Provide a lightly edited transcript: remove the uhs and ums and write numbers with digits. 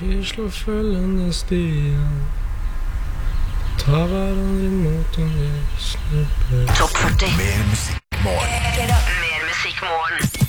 Vi slår følgende stier, tar hverandre imot om vi snupper. Topp 40. Mer musikk morgen. Mer musikk morgen.